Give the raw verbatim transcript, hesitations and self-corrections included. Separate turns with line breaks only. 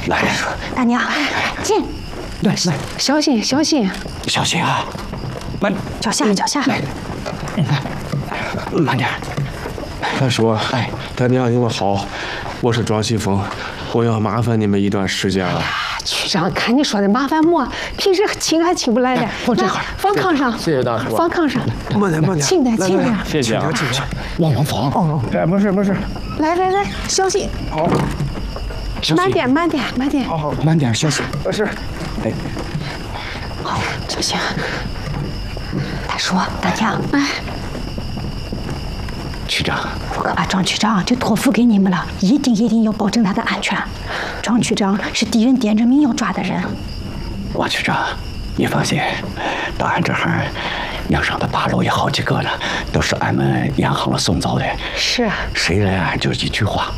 来，
大娘，进。
来来，
小心小心，
小心啊！慢，
脚下脚下。
来，来，慢点。
大叔，哎，大娘你们好，我是庄西峰，我要麻烦你们一段时间了。
局长，看你说的麻烦么？平时请还请不来的，
放这块儿，
放炕上。
谢谢大叔。
放炕上。
慢点慢点，
轻点轻点。
谢谢啊，
请请，往往房。
哦，哎，没事没事。
来来来，小心。
好。
慢点慢点慢点。
好好，
慢点，小心。
没事。
哎，
好，小心。
大叔，大娘，
哎。
区长，
我可把庄区长就托付给你们了，一定一定要保证他的安全。庄区长是敌人点着名要抓的人。
王区长，你放心，到俺这儿，梁上的八楼有好几个呢，都是俺们洋行了送走的。
是。
谁来俺就一句话。